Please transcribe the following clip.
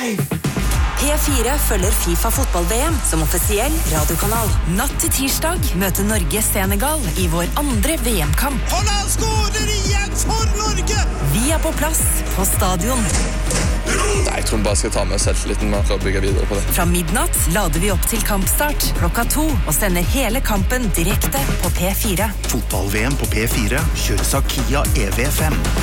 P4 følger FIFA fotball-VM som offisiell radiokanal. Natt til tirsdag møter Norge Senegal I vår andre VM-kamp. Holland skårer igjen for Norge! Vi på plass på stadion. Nei, jeg tror vi bare skal ta med selvtilliten og bygge videre på det. Fra midnatt lader vi opp til kampstart 2:00 og sender hele kampen direkte på P4. Fotball-VM på P4 kjøres av Kia EV5.